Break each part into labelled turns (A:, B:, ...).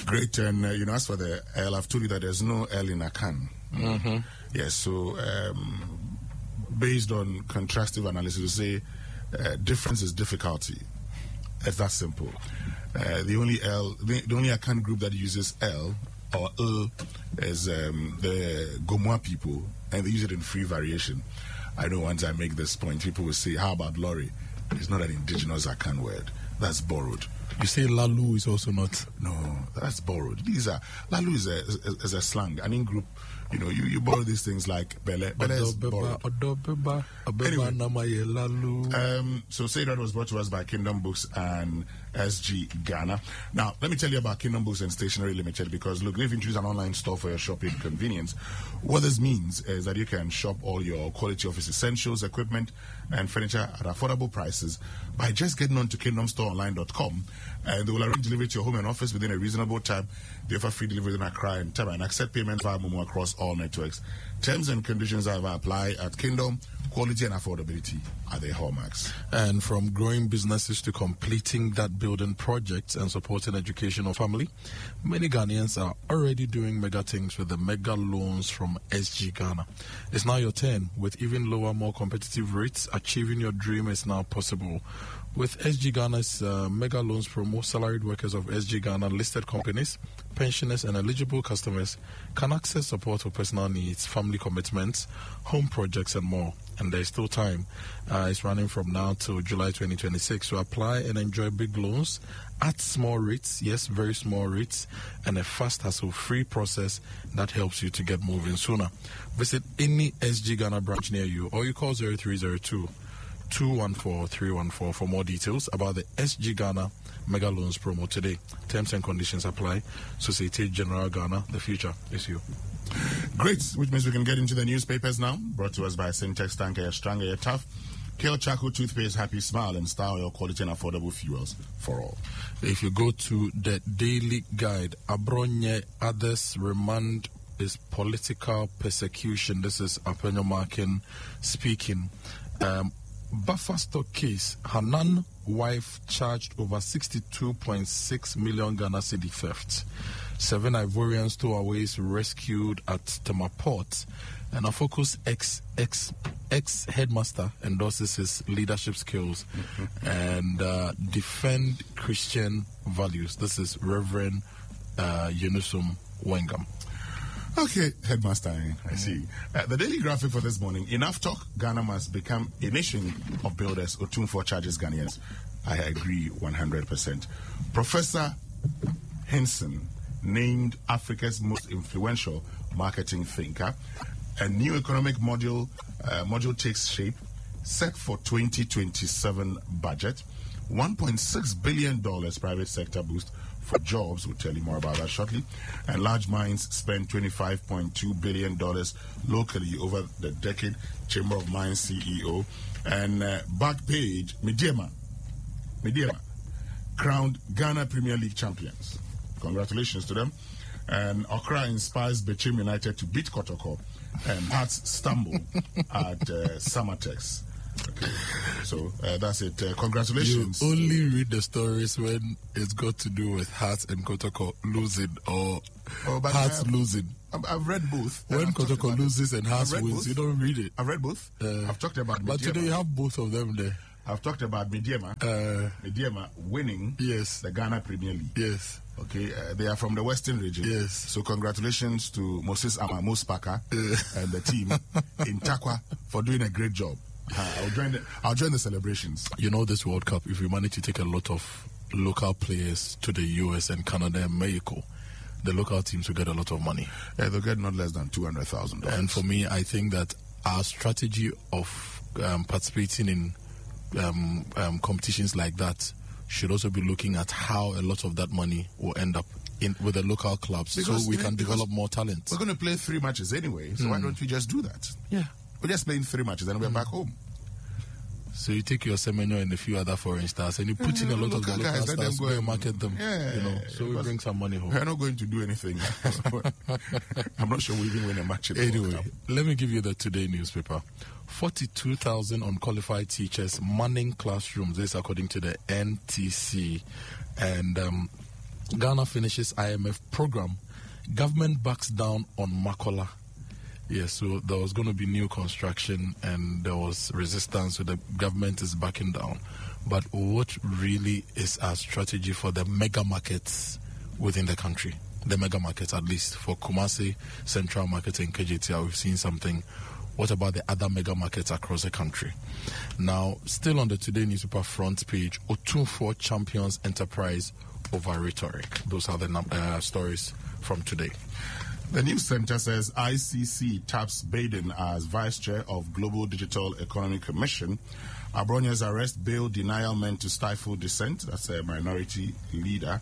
A: Great. And, as for the L, I've told you that there's no L in Akan.
B: Mm-hmm.
A: Yes, so based on contrastive analysis, we say difference is difficulty. It's that simple. The only Akan group that uses L or is the Gomoa people, and they use it in free variation. I know once I make this point, people will say, how about Lorry? It's not an indigenous Akan word. That's borrowed.
B: You say Lalu is also not?
A: No, that's borrowed. Lalu is a slang. An in-group, you borrow these things like Bele. Bele is borrowed. Anyway, so Say That was brought to us by Kingdom Books and SG Ghana. Now, let me tell you about Kingdom Books and Stationery Limited, because look, they've introduced an online store for your shopping convenience. What this means is that you can shop all your quality office essentials, equipment, and furniture at affordable prices by just getting on to kingdomstoreonline.com, and they will arrange delivery to your home and office within a reasonable time. They offer free delivery in Accra and Taba and accept payments via Momo across all networks. Terms and conditions apply at Kingdom. Quality and affordability are their hallmarks.
B: And from growing businesses to completing that building projects and supporting education of family, many Ghanaians are already doing mega things with the mega loans from SG Ghana. It's now your turn. With even lower, more competitive rates, achieving your dream is now possible. With SG Ghana's mega loans promo, salaried workers of SG Ghana, listed companies, pensioners and eligible customers can access support for personal needs, family commitments, home projects and more. And there's still time. It's running from now till July 2026. So apply and enjoy big loans at small rates, yes, very small rates, and a fast hassle-free process that helps you to get moving sooner. Visit any SG Ghana branch near you, or you call 0302 214-314 for more details about the SG Ghana Mega Loans promo today. Terms and conditions apply. Societe Generale Ghana, the future is you.
A: Great, which means we can get into the newspapers now. Brought to us by Syntex Tanker, Stronger, Tough. Kale Charcoal Toothpaste, Happy Smile, and Star Oil, quality and affordable fuels for all.
B: If you go to the Daily Guide, Abronye, others remand is political persecution. This is Apenyo Markin speaking. Buffer stock case, Hanan wife charged over 62.6 million Ghana cedi theft. 7 Ivorian stowaways rescued at Tema Port. And a focus ex-headmaster endorses his leadership skills and defend Christian values. This is Reverend Yunusum Wengam.
A: Okay, Headmaster, I see. The Daily Graphic for this morning. Enough talk. Ghana must become a nation of builders. Otumfuo charges Ghanaians. I agree 100%. Professor Henson named Africa's most influential marketing thinker. A new economic module takes shape, set for 2027 budget. $1.6 billion private sector boost for jobs. We'll tell you more about that shortly. And large mines spend $25.2 billion locally over the decade. Chamber of Mines CEO. And back page, Mediema crowned Ghana Premier League champions. Congratulations to them. And Accra inspires Bechim United to beat Kotoko. And Hearts stumble at Samatex. Okay, so that's it. Congratulations.
B: You only read the stories when it's got to do with Hearts and Kotoko losing or Hearts losing.
A: I've read both.
B: When Kotoko loses and Hearts wins, both. You don't read it.
A: I've read both. I've talked about Mediema.
B: But today you have both of them there.
A: I've talked about Mediema winning the Ghana Premier League.
B: Yes.
A: Okay, they are from the Western region.
B: Yes.
A: So congratulations to Moses Amamospaka and the team in Takwa for doing a great job. I'll join the celebrations.
B: You know, this World Cup, if we manage to take a lot of local players to the US and Canada and Mexico, the local teams will get a lot of money.
A: Yeah, they'll get not less than $200,000.
B: And for me, I think that our strategy of participating in competitions like that should also be looking at how a lot of that money will end up with the local clubs, so we can develop more talent.
A: We're going to play 3 matches anyway, so why don't we just do that?
B: Yeah.
A: We're just playing 3 matches and we're back home.
B: So you take your Semenyo and a few other foreign stars and you put in a lot of the local stars, go and market them.
A: Yeah,
B: so we bring some money home.
A: We're not going to do anything. I'm not sure we even win a match.
B: Anyway, let me give you the Today newspaper. 42,000 unqualified teachers manning classrooms. This according to the NTC. And Ghana finishes IMF program. Government backs down on Makola. Yes, so there was going to be new construction and there was resistance, so the government is backing down. But what really is our strategy for the mega markets within the country? The mega markets, at least for Kumasi, Central Market and KJTR, we've seen something. What about the other mega markets across the country? Now, still on the Today newspaper front page, Otumfuo champions enterprise over rhetoric. Those are the stories from today.
A: The News Center says ICC taps Baden as Vice Chair of Global Digital Economy Commission. Abronye's arrest bail denial meant to stifle dissent. That's a minority leader.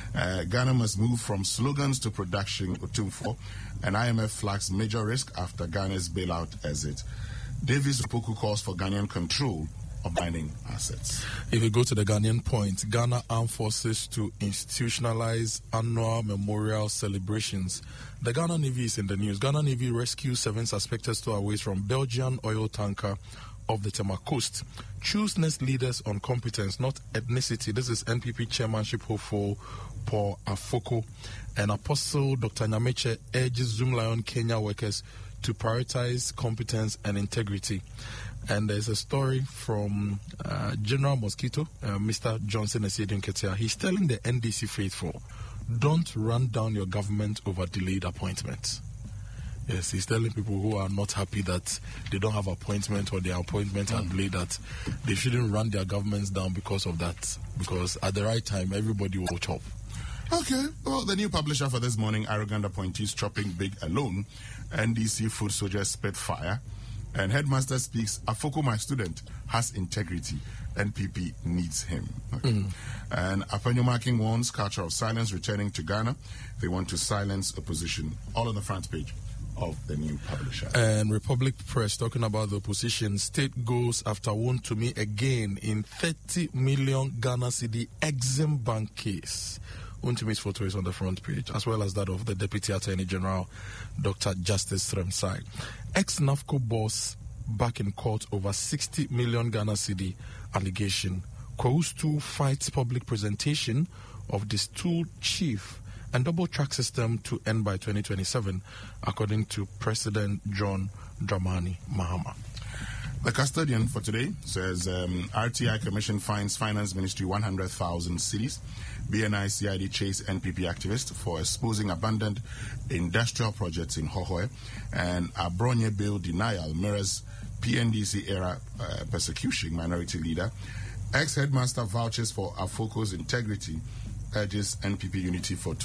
A: Ghana must move from slogans to production, Otumfuo. And IMF flags major risk after Ghana's bailout exit. Davis Opoku calls for Ghanaian control of mining assets.
B: If you go to the Ghanaian point, Ghana Armed Forces to institutionalize annual memorial celebrations. The Ghana Navy is in the news. Ghana Navy rescues 7 suspected stowaways from Belgian oil tanker off the Tema coast. Choose next leaders on competence, not ethnicity. This is NPP chairmanship hopeful Paul Afoko. And Apostle Dr. Nyameche urges Zoomlion Kenya workers to prioritize competence and integrity. And there's a story from General Mosquito, Mr. Johnson Esiedun Ketia. He's telling the NDC faithful, don't run down your government over delayed appointments. Yes, he's telling people who are not happy that they don't have appointment or their appointments are delayed that they shouldn't run their governments down because of that. Because at the right time, everybody will chop.
A: Okay, well, the new publisher for this morning, Arrogant Appointees Chopping Big Alone, NDC Food Soldiers Spit Fire, and Headmaster speaks, Afoko, my student, has integrity. NPP needs him. Okay. And Apenyomaking warns culture of silence returning to Ghana. They want to silence opposition. All on the front page of the new publisher.
B: And Republic Press talking about the opposition. State goes after Wontumi again in 30 million Ghana cedi Exim Bank case. Wontumi's photo is on the front page, as well as that of the Deputy Attorney General, Dr. Justice Sremsai. Ex-NAFCO boss back in court over 60 million Ghana cedi allegation. Kwaustu fights public presentation of the stool chief and double track system to end by 2027, according to President John Dramani Mahama.
A: The custodian for today says RTI Commission fines Finance Ministry 100,000 cedis. BNI CID chase NPP activist for exposing abandoned industrial projects in Hohoe. And Abronye bill denial mirrors PNDC era persecution, minority leader. Ex-headmaster vouchers for Afoko's integrity, urges NPP unity for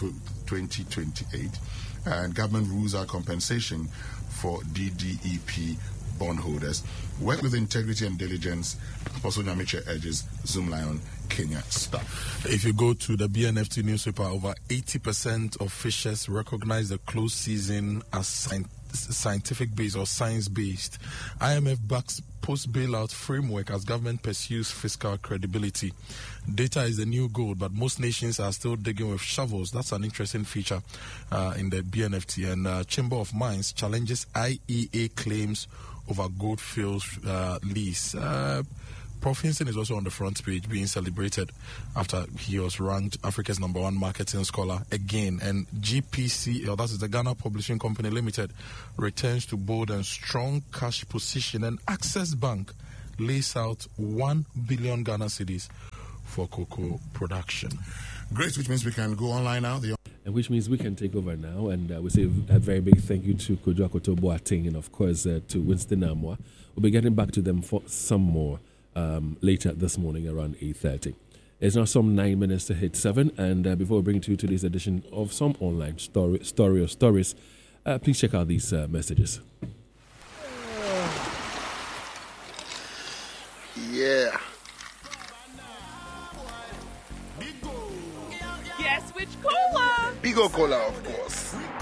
A: 2028. And government rules out compensation for DDEP bondholders. Work with integrity and diligence. Apostle Nyameche urges Zoomlion Kenya staff.
B: If you go to the BNFT newspaper, over 80% of fishers recognize the close season as scientific-based or science-based. IMF backs post-bailout framework as government pursues fiscal credibility. Data is the new gold, but most nations are still digging with shovels. That's an interesting feature in the BNFT. And Chamber of Mines challenges IEA claims over Goldfields lease. Prof. Hinson is also on the front page being celebrated after he was ranked Africa's #1 marketing scholar again. And GPCL, that is the Ghana Publishing Company Limited, returns to bold and strong cash position, and Access Bank lays out 1 billion Ghana cedis for cocoa production.
A: Great, which means we can go online now.
C: And which means we can take over now. And we say a very big thank you to Kojo Akoto Boateng and, of course, to Winston Amwa. We'll be getting back to them for some more later this morning around 8:30. It's now some 9 minutes to hit 7. And before we bring to you today's edition of Some Online Stories, please check out these messages.
D: Yeah.
E: Guess which cola?
D: Bigo Cola, of course.